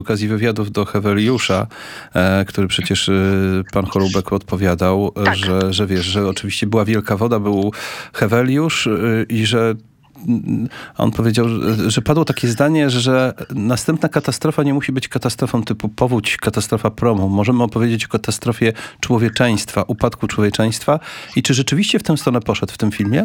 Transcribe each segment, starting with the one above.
okazji wywiadów do Heweliusza, który przecież pan Chorobek odpowiadał, Tak. że wiesz, że oczywiście była wielka woda, był Heweliusz i że on powiedział, że padło takie zdanie, że następna katastrofa nie musi być katastrofą typu powódź, katastrofa promu. Możemy opowiedzieć o katastrofie człowieczeństwa, upadku człowieczeństwa. I czy rzeczywiście w tę stronę poszedł w tym filmie?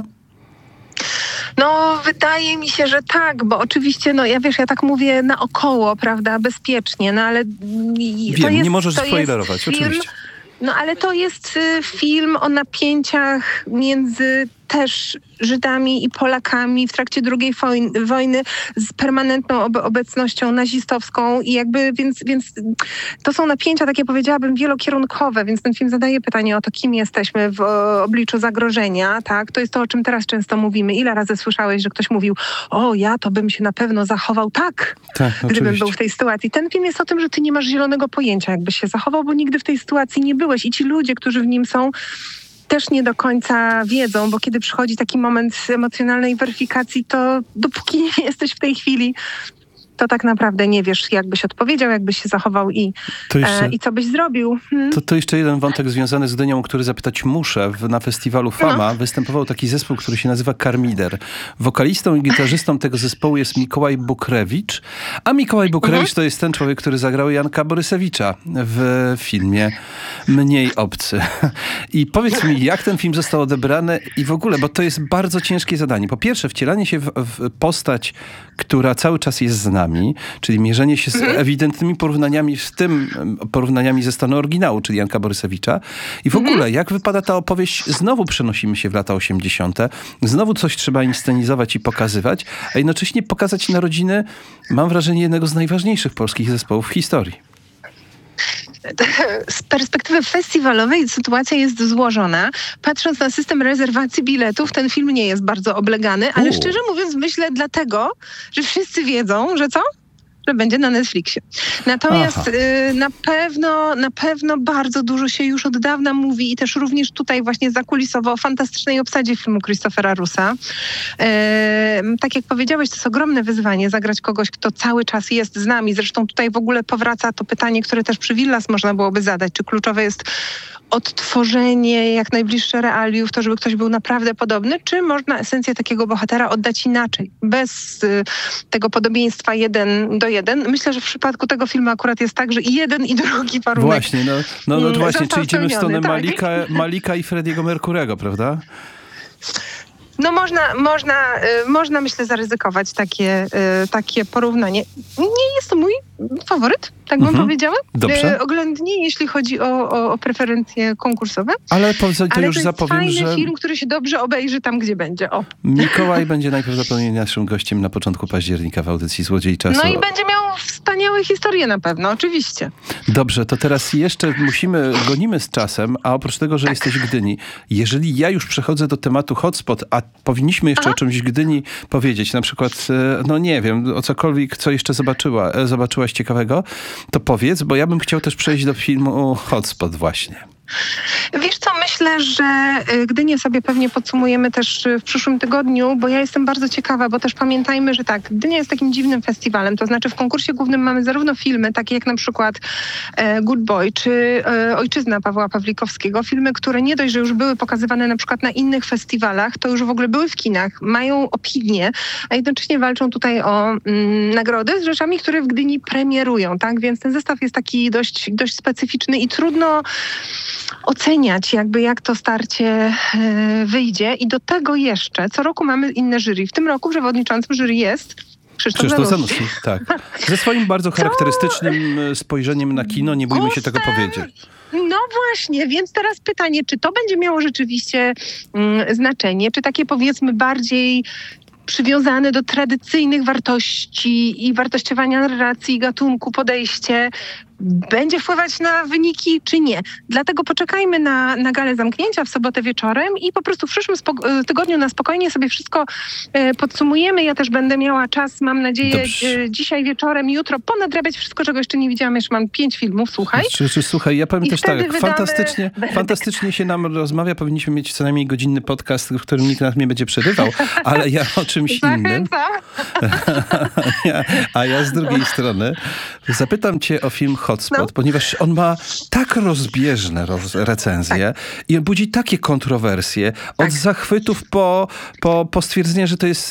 No, wydaje mi się, że tak, bo oczywiście, ja tak mówię naokoło, prawda, bezpiecznie, ale... Wiem, nie możesz spoilerować, oczywiście. No, ale to jest film o napięciach między też Żydami i Polakami w trakcie II wojny z permanentną obecnością nazistowską i więc to są napięcia, takie powiedziałabym, wielokierunkowe, więc ten film zadaje pytanie o to, kim jesteśmy w obliczu zagrożenia, tak? To jest to, o czym teraz często mówimy. Ile razy słyszałeś, że ktoś mówił, ja to bym się na pewno zachował tak, gdybym był w tej sytuacji. Ten film jest o tym, że ty nie masz zielonego pojęcia, jakbyś się zachował, bo nigdy w tej sytuacji nie byłeś i ci ludzie, którzy w nim są, też nie do końca wiedzą, bo kiedy przychodzi taki moment emocjonalnej weryfikacji, to dopóki nie jesteś w tej chwili, to tak naprawdę nie wiesz, jak byś odpowiedział, jak byś się zachował i co byś zrobił. To jeszcze jeden wątek związany z Gdynią, który zapytać muszę. Na festiwalu Fama występował taki zespół, który się nazywa Karmider. Wokalistą i gitarzystą tego zespołu jest Mikołaj Bukrewicz, a Mikołaj Bukrewicz to jest ten człowiek, który zagrał Janka Borysewicza w filmie Mniej obcy. I powiedz mi, jak ten film został odebrany i w ogóle, bo to jest bardzo ciężkie zadanie. Po pierwsze, wcielanie się w postać, która cały czas jest z nami, czyli mierzenie się z ewidentnymi porównaniami, w tym porównaniami ze stanu oryginału, czyli Janka Borysewicza. I w ogóle, jak wypada ta opowieść? Znowu przenosimy się w lata 80. Znowu coś trzeba inscenizować i pokazywać, a jednocześnie pokazać narodziny, mam wrażenie, jednego z najważniejszych polskich zespołów w historii. Z perspektywy festiwalowej sytuacja jest złożona. Patrząc na system rezerwacji biletów, ten film nie jest bardzo oblegany, ale szczerze mówiąc myślę dlatego, że wszyscy wiedzą, że co? Że będzie na Netflixie. Natomiast na pewno bardzo dużo się już od dawna mówi i też również tutaj właśnie zakulisowo o fantastycznej obsadzie filmu Christophera Russa. Tak jak powiedziałeś, to jest ogromne wyzwanie zagrać kogoś, kto cały czas jest z nami. Zresztą tutaj w ogóle powraca to pytanie, które też przy Villas można byłoby zadać. Czy kluczowe jest odtworzenie jak najbliższe realiów, to żeby ktoś był naprawdę podobny, czy można esencję takiego bohatera oddać inaczej, bez tego podobieństwa 1:1. Myślę, że w przypadku tego filmu akurat jest tak, że i jeden, i drugi warunek właśnie, właśnie, czy idziemy w stronę Malika i Freddie'ego Mercurego, prawda? No można myślę zaryzykować takie porównanie. Nie jest to mój faworyt, tak bym powiedziała. Dobrze. Oględnie, jeśli chodzi o preferencje konkursowe. Ale to już jest zapowiem, fajny że film, który się dobrze obejrzy tam, gdzie będzie. Mikołaj będzie najprawdopodobniej naszym gościem na początku października w audycji Złodziej Czasu. No i będzie miał wspaniałe historie na pewno, oczywiście. Dobrze, to teraz jeszcze gonimy z czasem, a oprócz tego, że jesteś w Gdyni, jeżeli ja już przechodzę do tematu hotspot, a powinniśmy jeszcze o czymś w Gdyni powiedzieć, na przykład, nie wiem, o cokolwiek, co jeszcze zobaczyłaś ciekawego, to powiedz, bo ja bym chciał też przejść do filmu Hotspot właśnie. Wiesz co, myślę, że Gdynię sobie pewnie podsumujemy też w przyszłym tygodniu, bo ja jestem bardzo ciekawa, bo też pamiętajmy, że tak, Gdynia jest takim dziwnym festiwalem, to znaczy w konkursie głównym mamy zarówno filmy, takie jak na przykład Good Boy, czy Ojczyzna Pawła Pawlikowskiego, filmy, które nie dość, że już były pokazywane na przykład na innych festiwalach, to już w ogóle były w kinach, mają opinie, a jednocześnie walczą tutaj o nagrody z rzeczami, które w Gdyni premierują, tak? Więc ten zestaw jest taki dość specyficzny i trudno oceniać jak to starcie wyjdzie i do tego jeszcze co roku mamy inne jury. W tym roku przewodniczącym jury jest Krzysztof Zanussi. Tak. Ze swoim bardzo charakterystycznym spojrzeniem na kino, nie bójmy się tego powiedzieć. No właśnie, więc teraz pytanie, czy to będzie miało rzeczywiście znaczenie, czy takie powiedzmy bardziej przywiązane do tradycyjnych wartości i wartościowania narracji, gatunku, podejście będzie wpływać na wyniki, czy nie. Dlatego poczekajmy na galę zamknięcia w sobotę wieczorem i po prostu w przyszłym tygodniu na spokojnie sobie wszystko podsumujemy. Ja też będę miała czas, mam nadzieję, dzisiaj wieczorem, jutro ponadrabiać wszystko, czego jeszcze nie widziałam. Jeszcze mam 5 filmów, słuchaj. Słuchaj, ja powiem też tak, fantastycznie się nam rozmawia. Powinniśmy mieć co najmniej godzinny podcast, w którym nikt nas nie będzie przerywał, ale ja o czymś innym. A ja z drugiej strony zapytam cię o film Hotspot, ponieważ on ma tak rozbieżne recenzje i budzi takie kontrowersje. Od zachwytów po stwierdzenie, że to jest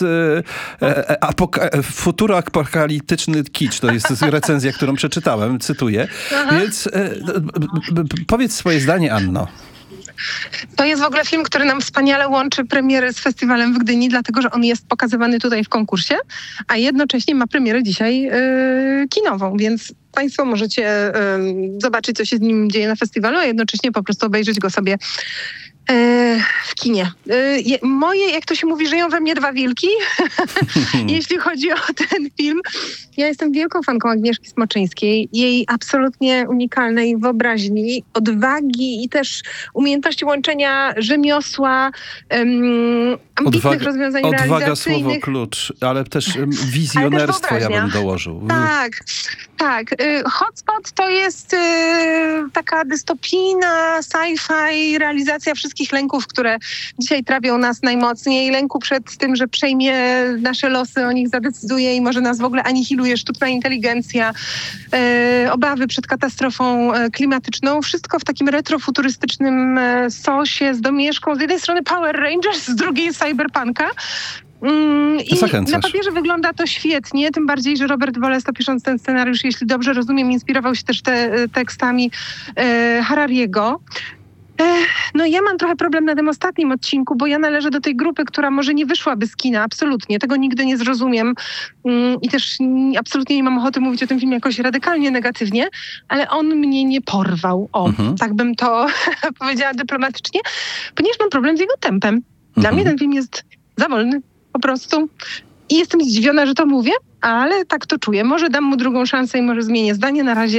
futuroapokaliptyczny kicz. To jest recenzja, którą przeczytałem, cytuję. Więc powiedz swoje zdanie, Anno. To jest w ogóle film, który nam wspaniale łączy premierę z festiwalem w Gdyni, dlatego że on jest pokazywany tutaj w konkursie, a jednocześnie ma premierę dzisiaj kinową, więc Państwo możecie zobaczyć, co się z nim dzieje na festiwalu, a jednocześnie po prostu obejrzeć go sobie w kinie. Moje, jak to się mówi, żyją we mnie dwa wilki, jeśli chodzi o ten film. Ja jestem wielką fanką Agnieszki Smoczyńskiej, jej absolutnie unikalnej wyobraźni, odwagi i też umiejętności łączenia rzemiosła, ambitnych rozwiązań realizacyjnych. Odwaga, słowo klucz, ale też wizjonerstwo ja bym dołożył. Tak. Hotspot to jest taka dystopijna sci-fi realizacja wszystkich lęków, które dzisiaj trawią nas najmocniej. Lęku przed tym, że przejmie nasze losy, o nich zadecyduje i może nas w ogóle anihiluje sztuczna inteligencja. Obawy przed katastrofą klimatyczną. Wszystko w takim retrofuturystycznym sosie z domieszką z jednej strony Power Rangers, z drugiej Cyberpunka. I na papierze wygląda to świetnie, tym bardziej, że Robert Bolesto, pisząc ten scenariusz, jeśli dobrze rozumiem, inspirował się też tekstami Harariego. No ja mam trochę problem na tym ostatnim odcinku, bo ja należę do tej grupy, która może nie wyszłaby z kina, absolutnie. Tego nigdy nie zrozumiem i też absolutnie nie mam ochoty mówić o tym filmie jakoś radykalnie negatywnie, ale on mnie nie porwał. Tak bym to powiedziała dyplomatycznie, ponieważ mam problem z jego tempem. Dla mnie ten film jest za wolny, po prostu. I jestem zdziwiona, że to mówię, ale tak to czuję. Może dam mu drugą szansę i może zmienię zdanie.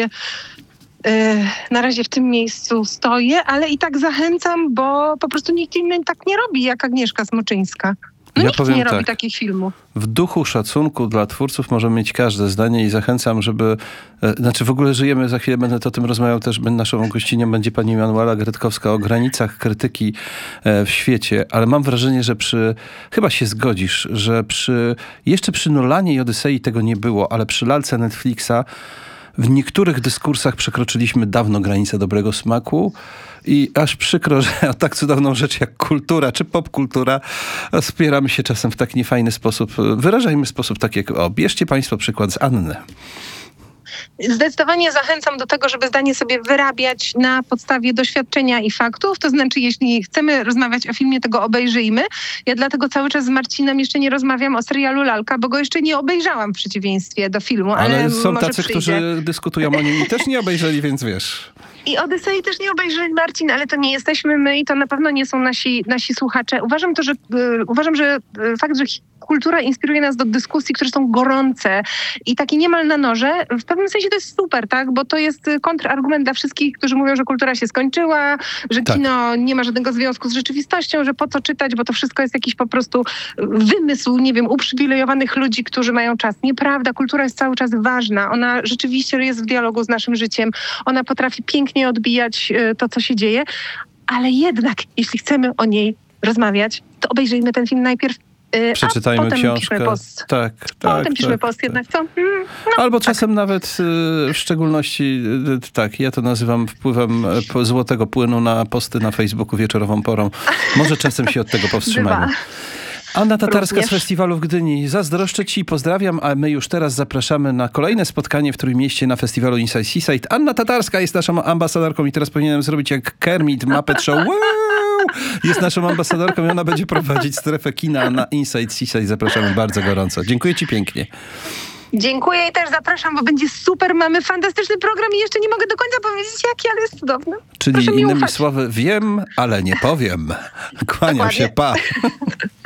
Na razie w tym miejscu stoję, ale i tak zachęcam, bo po prostu nikt inny tak nie robi jak Agnieszka Smoczyńska. Nikt nie robi takich filmów. W duchu szacunku dla twórców możemy mieć każde zdanie i zachęcam, żeby... w ogóle żyjemy, za chwilę będę o tym rozmawiał też, naszą gościnią będzie pani Manuela Gretkowska o granicach krytyki w świecie, ale mam wrażenie, że chyba się zgodzisz, że jeszcze przy Nolanie i Odysei tego nie było, ale przy lalce Netflixa w niektórych dyskursach przekroczyliśmy dawno granicę dobrego smaku i aż przykro, że o tak cudowną rzecz jak kultura czy popkultura spieramy się czasem w tak niefajny sposób. Wyrażajmy w sposób tak jak... bierzcie państwo przykład z Anny. Zdecydowanie zachęcam do tego, żeby zdanie sobie wyrabiać na podstawie doświadczenia i faktów. To znaczy, jeśli chcemy rozmawiać o filmie, to go obejrzyjmy. Ja dlatego cały czas z Marcinem jeszcze nie rozmawiam o serialu Lalka, bo go jeszcze nie obejrzałam w przeciwieństwie do filmu. Ale są może tacy, którzy dyskutują o nim i też nie obejrzeli, więc wiesz... I Odysei też nie obejrzeli, Marcin, ale to nie jesteśmy my i to na pewno nie są nasi słuchacze. Uważam, że fakt, że kultura inspiruje nas do dyskusji, które są gorące i takie niemal na noże, w pewnym sensie to jest super, tak? Bo to jest kontrargument dla wszystkich, którzy mówią, że kultura się skończyła, że kino nie ma żadnego związku z rzeczywistością, że po co czytać, bo to wszystko jest jakiś po prostu wymysł, nie wiem, uprzywilejowanych ludzi, którzy mają czas. Nieprawda, kultura jest cały czas ważna. Ona rzeczywiście jest w dialogu z naszym życiem. Ona potrafi pięknie odbijać to, co się dzieje, ale jednak, jeśli chcemy o niej rozmawiać, to obejrzyjmy ten film najpierw. Przeczytajmy książkę. Potem piszmy post jednak, co? Albo czasem nawet w szczególności, ja to nazywam wpływem złotego płynu na posty na Facebooku wieczorową porą. Może czasem się od tego powstrzymamy. Anna Tatarska z Festiwalu w Gdyni. Zazdroszczę ci, pozdrawiam, a my już teraz zapraszamy na kolejne spotkanie w Trójmieście na festiwalu Inside Seaside. Anna Tatarska jest naszą ambasadorką i teraz powinienem zrobić jak Kermit w Muppet Show. Wow! Jest naszą ambasadorką i ona będzie prowadzić strefę kina na Inside Seaside. Zapraszamy bardzo gorąco. Dziękuję ci pięknie. Dziękuję i też zapraszam, bo będzie super. Mamy fantastyczny program i jeszcze nie mogę do końca powiedzieć jaki, ale jest cudowny. Czyli innymi słowy, wiem, ale nie powiem. Kłaniam się, pa.